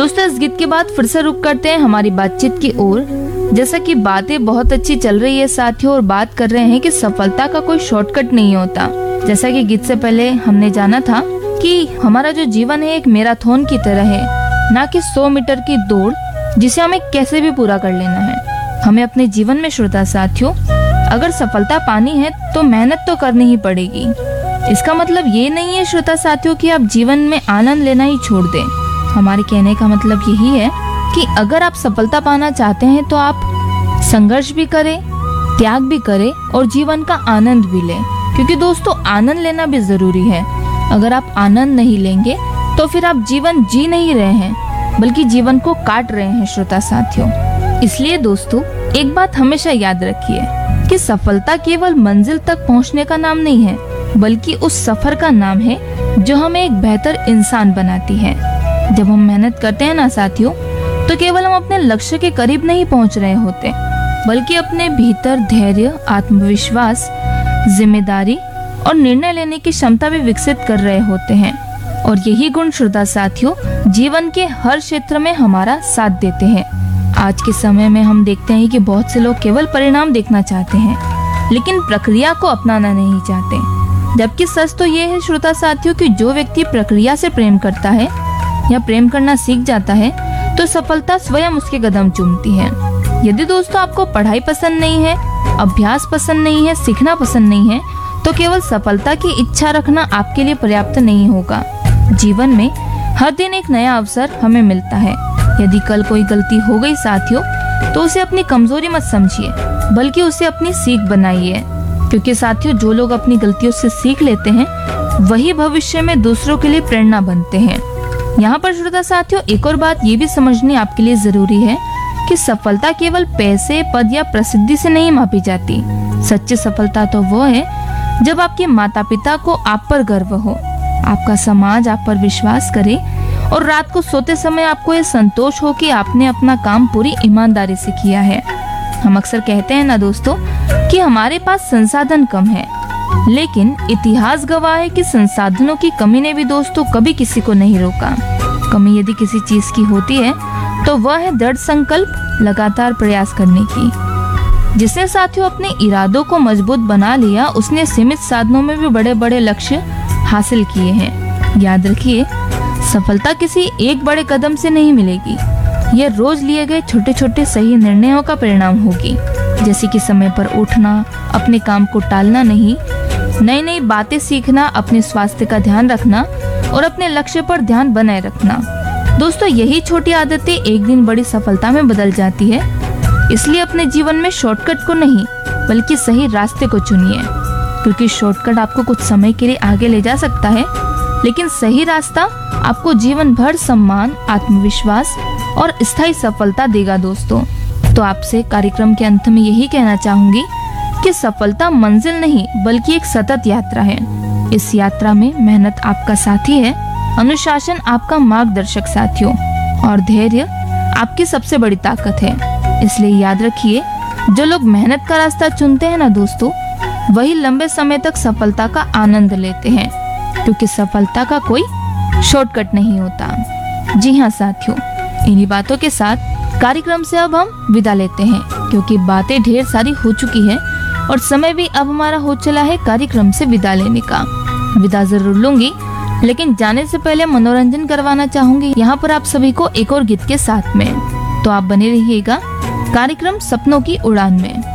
दोस्तों इस गीत के बाद फिर से रुक करते हैं हमारी बातचीत की ओर। जैसा कि बातें बहुत अच्छी चल रही है साथियों, और बात कर रहे हैं कि सफलता का कोई शॉर्टकट नहीं होता। जैसा कि गीत से पहले हमने जाना था कि हमारा जो जीवन है एक मैराथन की तरह है, ना कि 100 मीटर की दौड़ जिसे हमें कैसे भी पूरा कर लेना है। हमें अपने जीवन में श्रोता साथियों अगर सफलता पानी है तो मेहनत तो करनी ही पड़ेगी। इसका मतलब ये नहीं है श्रोता साथियों कि आप जीवन में आनंद लेना ही छोड़ दें। हमारे कहने का मतलब यही है कि अगर आप सफलता पाना चाहते हैं तो आप संघर्ष भी करें, त्याग भी करें और जीवन का आनंद भी लें, क्योंकि दोस्तों आनंद लेना भी जरूरी है। अगर आप आनंद नहीं लेंगे तो फिर आप जीवन जी नहीं रहे हैं बल्कि जीवन को काट रहे हैं श्रोता साथियों। इसलिए दोस्तों एक बात हमेशा याद रखिए कि सफलता केवल मंजिल तक पहुंचने का नाम नहीं है, बल्कि उस सफर का नाम है जो हमें एक बेहतर इंसान बनाती है। जब हम मेहनत करते हैं ना साथियों, तो केवल हम अपने लक्ष्य के करीब नहीं पहुंच रहे होते, बल्कि अपने भीतर धैर्य, आत्मविश्वास, जिम्मेदारी और निर्णय लेने की क्षमता भी विकसित कर रहे होते हैं। और यही गुण श्रोता साथियों जीवन के हर क्षेत्र में हमारा साथ देते हैं। आज के समय में हम देखते हैं कि बहुत से लोग केवल परिणाम देखना चाहते हैं, लेकिन प्रक्रिया को अपनाना नहीं चाहते। जबकि सच तो ये है श्रोता साथियों कि जो व्यक्ति प्रक्रिया से प्रेम करता है या प्रेम करना सीख जाता है तो सफलता स्वयं उसके कदम चूमती है। यदि दोस्तों आपको पढ़ाई पसंद नहीं है, अभ्यास पसंद नहीं है, सीखना पसंद नहीं है, तो केवल सफलता की इच्छा रखना आपके लिए पर्याप्त नहीं होगा। जीवन में हर दिन एक नया अवसर हमें मिलता है। यदि कल कोई गलती हो गई साथियों, तो उसे अपनी कमजोरी मत समझिए, बल्कि उसे अपनी सीख बनाइए। क्योंकि साथियों जो लोग अपनी गलतियों से सीख लेते हैं वही भविष्य में दूसरों के लिए प्रेरणा बनते हैं। यहाँ पर श्रोता साथियों एक और बात ये भी समझनी आपके लिए जरूरी है कि सफलता केवल पैसे, पद या प्रसिद्धि से नहीं मापी जाती। सच्ची सफलता तो वो है जब आपके माता पिता को आप पर गर्व हो, आपका समाज आप पर विश्वास करे और रात को सोते समय आपको ये संतोष हो कि आपने अपना काम पूरी ईमानदारी से किया है। हम अक्सर कहते हैं ना दोस्तों कि हमारे पास संसाधन कम है, लेकिन इतिहास गवाह है कि संसाधनों की कमी ने भी दोस्तों कभी किसी को नहीं रोका। कमी यदि किसी चीज की होती है तो वह है दृढ़ संकल्प, लगातार प्रयास करने की। जिसने साथियों अपने इरादों को मजबूत बना लिया, उसने सीमित साधनों में भी बड़े बड़े लक्ष्य हासिल किए हैं। याद रखिए सफलता किसी एक बड़े कदम से नहीं मिलेगी, यह रोज लिए गए छोटे छोटे सही निर्णयों का परिणाम होगी। जैसे कि समय पर उठना, अपने काम को टालना नहीं, नई नई बातें सीखना, अपने स्वास्थ्य का ध्यान रखना और अपने लक्ष्य पर ध्यान बनाए रखना। दोस्तों यही छोटी आदतें एक दिन बड़ी सफलता में बदल जाती है। इसलिए अपने जीवन में शॉर्टकट को नहीं बल्कि सही रास्ते को चुनिए, क्योंकि शॉर्टकट आपको कुछ समय के लिए आगे ले जा सकता है, लेकिन सही रास्ता आपको जीवन भर सम्मान, आत्मविश्वास और स्थायी सफलता देगा दोस्तों। तो आपसे कार्यक्रम के अंत में यही कहना चाहूंगी कि सफलता मंजिल नहीं बल्कि एक सतत यात्रा है। इस यात्रा में मेहनत आपका साथी है, अनुशासन आपका मार्गदर्शक साथियों और धैर्य आपकी सबसे बड़ी ताकत है। इसलिए याद रखिए जो लोग मेहनत का रास्ता चुनते हैं ना दोस्तों, वही लंबे समय तक सफलता का आनंद लेते हैं, क्योंकि सफलता का कोई शॉर्टकट नहीं होता। जी हाँ साथियों, इन्हीं बातों के साथ कार्यक्रम से अब हम विदा लेते हैं, क्योंकि बातें ढेर सारी हो चुकी है और समय भी अब हमारा हो चला है कार्यक्रम से विदा लेने का। विदा जरूर लूंगी, लेकिन जाने से पहले मनोरंजन करवाना चाहूंगी यहाँ पर आप सभी को एक और गीत के साथ में। तो आप बने रहिएगा कार्यक्रम सपनों की उड़ान में।